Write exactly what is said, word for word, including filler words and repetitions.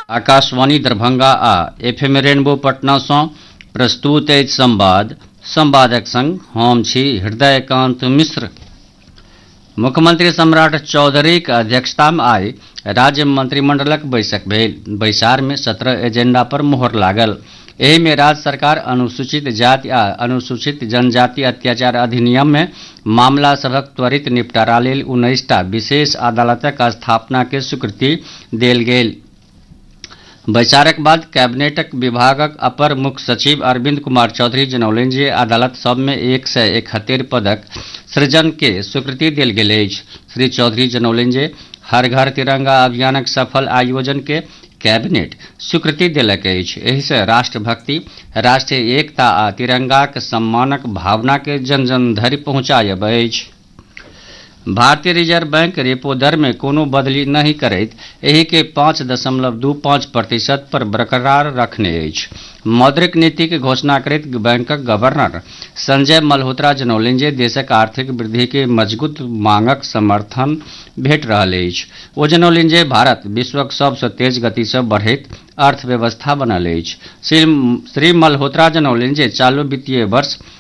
आकाशवाणी दरभंगा आ FM rainbow Patna सँ प्रस्तुत अछि संवाद। संवादक संग हम छी हृदयकांत मिश्र। मुख्यमंत्री सम्राट चौधरीक अध्यक्षता में आई राज्य मंत्रिमंडलक बैसक भेल। बैसार में सत्रह एजेंडा पर मोहर लागल। एहि में राज्य सरकार अनुसूचित जाति आ अनुसूचित जनजाति अत्याचार अधिनियम में मामला सभक त्वरित निपटारा लेल उन्नैस टा विशेष अदालतक स्थापना के स्वीकृति देल गेल। बैसारक बाद कैबिनेटक विभागक अपर मुख्य सचिव अरविंद कुमार चौधरी जनौलनि जे अदालत सभ में एक सय इकहत्तर पदक सृजन के स्वीकृति देल गेल अछि। श्री चौधरी जनौलनि जे हर घर तिरंगा अभियानक सफल आयोजन के कैबिनेट स्वीकृति देलक अछि। एहि से राष्ट्रभक्ति, राष्ट्रीय एकता आ तिरंगाक सम्मानक भावना के जन जन धरि पहुंचायब अछि। भारतीय रिजर्व बैंक रेपो दर में कोनो बदली नहीं करैत एहि के पाँच दशमलव दू पाँच प्रतिशत पर बरकरार रखने अछि। मौद्रिक नीति के घोषणा करैत बैंकक गवर्नर संजय मल्होत्रा जनौलनि जे देशक आर्थिक वृद्धि के मजबूत मांगक समर्थन भेट रहल अछि। ओ जनौलनि जे भारत विश्वक सबसँ तेज गति सँ बढ़ैत अर्थव्यवस्था बनल अछि। श्री मल्होत्रा जनौलनि जे चालू वित्तीय वर्ष